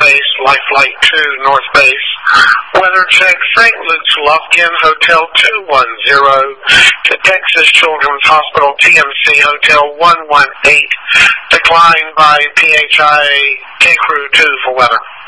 Base, Life Flight 2, North Base. Weather check, St. Luke's Lufkin, Hotel 210, to Texas Children's Hospital, TMC, Hotel 118. Declined by PHIA K-Crew 2 for weather.